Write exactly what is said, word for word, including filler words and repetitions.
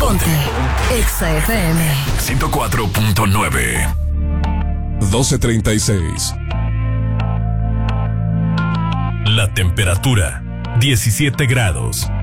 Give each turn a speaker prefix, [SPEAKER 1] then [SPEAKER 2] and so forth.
[SPEAKER 1] Ponte Exa F M
[SPEAKER 2] ciento cuatro punto nueve.
[SPEAKER 3] doce treinta y seis.
[SPEAKER 2] La temperatura diecisiete grados.